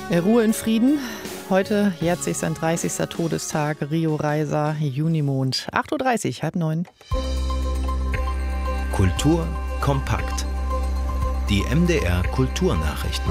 Ruhe in Frieden. Heute jährt sich sein 30. Todestag. Rio Reiser, Junimond. 8.30 Uhr, 8:30. Kultur kompakt. Die MDR Kulturnachrichten.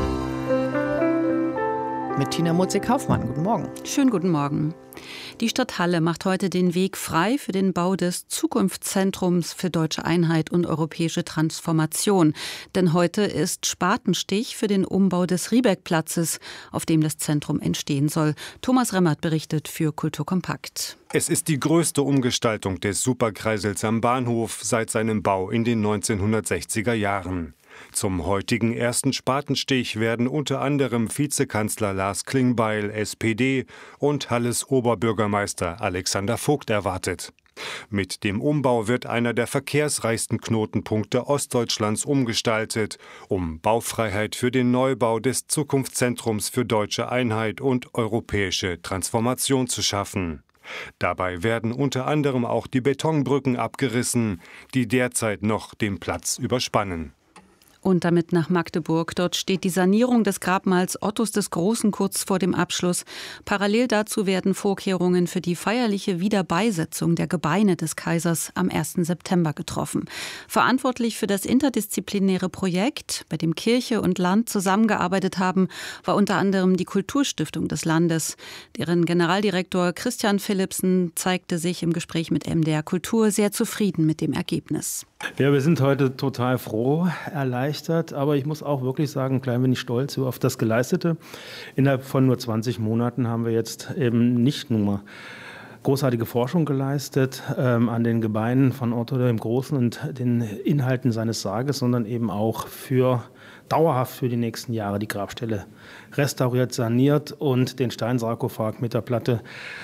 Mit Tina Mutze-Kaufmann. Guten Morgen. Schönen guten Morgen. Die Stadt Halle macht heute den Weg frei für den Bau des Zukunftszentrums für deutsche Einheit und europäische Transformation. Denn heute ist Spatenstich für den Umbau des Riebeck-Platzes, auf dem das Zentrum entstehen soll. Thomas Remmert berichtet für Kultur kompakt. Es ist die größte Umgestaltung des Superkreisels am Bahnhof seit seinem Bau in den 1960er Jahren. Zum heutigen ersten Spatenstich werden unter anderem Vizekanzler Lars Klingbeil, SPD, und Halles Oberbürgermeister Alexander Vogt erwartet. Mit dem Umbau wird einer der verkehrsreichsten Knotenpunkte Ostdeutschlands umgestaltet, um Baufreiheit für den Neubau des Zukunftszentrums für deutsche Einheit und europäische Transformation zu schaffen. Dabei werden unter anderem auch die Betonbrücken abgerissen, die derzeit noch den Platz überspannen. Und damit nach Magdeburg. Dort steht die Sanierung des Grabmals Ottos des Großen kurz vor dem Abschluss. Parallel dazu werden Vorkehrungen für die feierliche Wiederbeisetzung der Gebeine des Kaisers am 1. September getroffen. Verantwortlich für das interdisziplinäre Projekt, bei dem Kirche und Land zusammengearbeitet haben, war unter anderem die Kulturstiftung des Landes. Deren Generaldirektor Christian Philipsen zeigte sich im Gespräch mit MDR Kultur sehr zufrieden mit dem Ergebnis. Ja, wir sind heute total froh, erleichtert, aber ich muss auch wirklich sagen, ein klein wenig stolz auf das Geleistete. Innerhalb von nur 20 Monaten haben wir jetzt eben nicht nur großartige Forschung geleistet an den Gebeinen von Otto dem Großen und den Inhalten seines Sarges, sondern eben auch dauerhaft für die nächsten Jahre die Grabstelle restauriert, saniert und den Steinsarkophag mit der Platte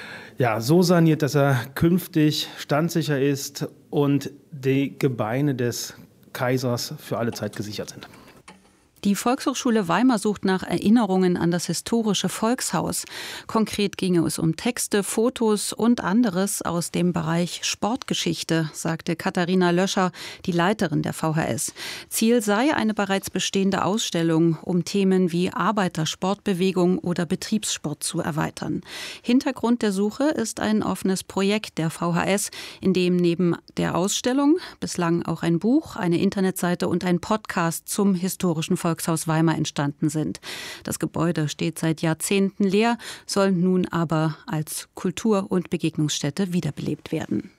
so saniert, dass er künftig standsicher ist und die Gebeine des Kaisers für alle Zeit gesichert sind. Die Volkshochschule Weimar sucht nach Erinnerungen an das historische Volkshaus. Konkret ginge es um Texte, Fotos und anderes aus dem Bereich Sportgeschichte, sagte Katharina Löscher, die Leiterin der VHS. Ziel sei eine bereits bestehende Ausstellung, um Themen wie Arbeitersportbewegung oder Betriebssport zu erweitern. Hintergrund der Suche ist ein offenes Projekt der VHS, in dem neben der Ausstellung bislang auch ein Buch, eine Internetseite und ein Podcast zum historischen Volkshaus Weimar entstanden sind. Das Gebäude steht seit Jahrzehnten leer, soll nun aber als Kultur- und Begegnungsstätte wiederbelebt werden.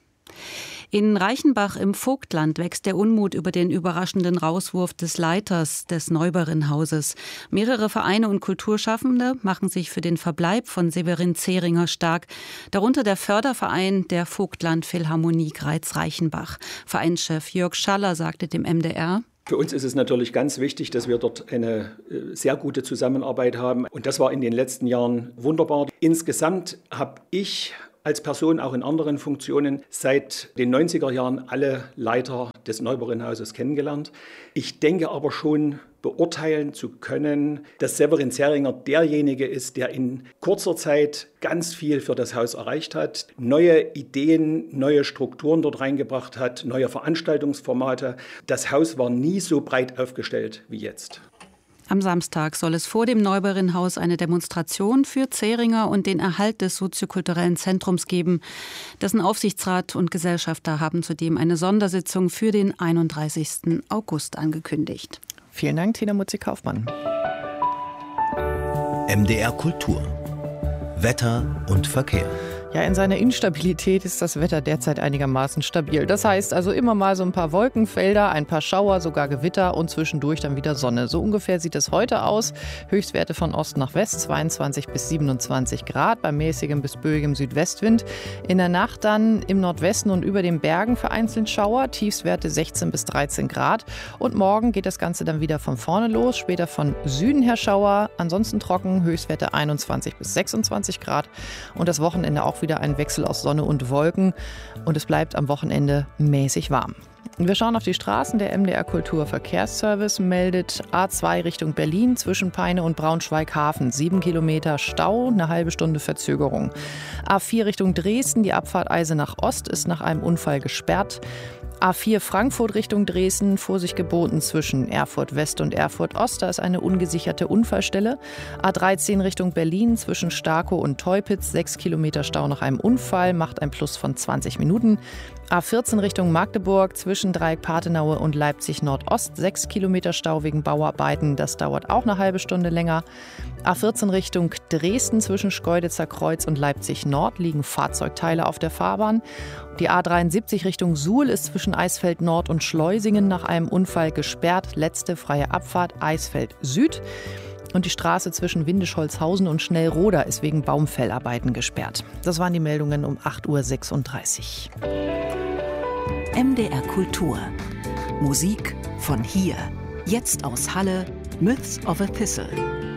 In Reichenbach im Vogtland wächst der Unmut über den überraschenden Rauswurf des Leiters des Neuberinhauses. Mehrere Vereine und Kulturschaffende machen sich für den Verbleib von Severin Zehringer stark, darunter der Förderverein der Vogtland Philharmonie Greiz-Reichenbach. Vereinschef Jörg Schaller sagte dem MDR: Für uns ist es natürlich ganz wichtig, dass wir dort eine sehr gute Zusammenarbeit haben. Und das war in den letzten Jahren wunderbar. Insgesamt habe ich als Person auch in anderen Funktionen seit den 90er Jahren alle Leiter des Neuberinhauses kennengelernt. Ich denke aber schon beurteilen zu können, dass Severin Zehringer derjenige ist, der in kurzer Zeit ganz viel für das Haus erreicht hat, neue Ideen, neue Strukturen dort reingebracht hat, neue Veranstaltungsformate. Das Haus war nie so breit aufgestellt wie jetzt. Am Samstag soll es vor dem Neuberinhaus eine Demonstration für Zehringer und den Erhalt des soziokulturellen Zentrums geben. Dessen Aufsichtsrat und Gesellschafter haben zudem eine Sondersitzung für den 31. August angekündigt. Vielen Dank, Tina Mutze-Kaufmann. MDR Kultur. Wetter und Verkehr. Ja, in seiner Instabilität ist das Wetter derzeit einigermaßen stabil. Das heißt also immer mal so ein paar Wolkenfelder, ein paar Schauer, sogar Gewitter und zwischendurch dann wieder Sonne. So ungefähr sieht es heute aus. Höchstwerte von Ost nach West, 22 bis 27 Grad, bei mäßigem bis böigem Südwestwind. In der Nacht dann im Nordwesten und über den Bergen vereinzelt Schauer, Tiefstwerte 16 bis 13 Grad. Und morgen geht das Ganze dann wieder von vorne los, später von Süden her Schauer, ansonsten trocken, Höchstwerte 21 bis 26 Grad. Und das Wochenende auch wieder ein Wechsel aus Sonne und Wolken und es bleibt am Wochenende mäßig warm. Wir schauen auf die Straßen. Der MDR Kultur Verkehrsservice meldet A2 Richtung Berlin zwischen Peine und Braunschweig-Hafen 7 Kilometer Stau, eine halbe Stunde Verzögerung. A4 Richtung Dresden, die Abfahrt Eisenach Ost ist nach einem Unfall gesperrt. A4 Frankfurt Richtung Dresden, Vorsicht geboten zwischen Erfurt West und Erfurt Ost. Da ist eine ungesicherte Unfallstelle. A13 Richtung Berlin zwischen Starkow und Teupitz, 6 Kilometer Stau nach einem Unfall, macht ein Plus von 20 Minuten. A14 Richtung Magdeburg zwischen Dreieck-Pathenaue und Leipzig Nordost, 6 Kilometer Stau wegen Bauarbeiten. Das dauert auch eine halbe Stunde länger. A14 Richtung Dresden zwischen Schkeuditzer Kreuz und Leipzig Nord liegen Fahrzeugteile auf der Fahrbahn. Die A73 Richtung Suhl ist zwischen Eisfeld Nord und Schleusingen nach einem Unfall gesperrt. Letzte freie Abfahrt Eisfeld Süd. Und die Straße zwischen Windisch-Holzhausen und Schnellroda ist wegen Baumfellarbeiten gesperrt. Das waren die Meldungen um 8.36 Uhr. MDR Kultur. Musik von hier. Jetzt aus Halle, Myths of a Thistle.